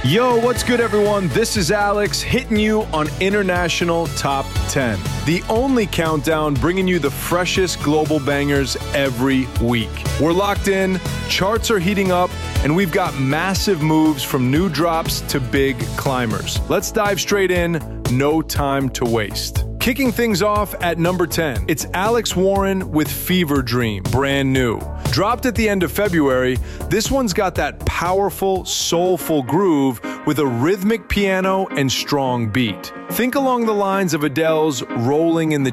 Yo, what's good, everyone? This is Alex hitting you on International Top 10, the only countdown bringing you the freshest global bangers every week. We're locked in, charts are heating up, and we've got massive moves from new drops to big climbers. Let's dive straight in, no time to waste. Kicking things off at number 10, it's Alex Warren with Fever Dream, brand new. Dropped at the end of February, this one's got that powerful, soulful groove with a rhythmic piano and strong beat. Think along the lines of Adele's Rolling in the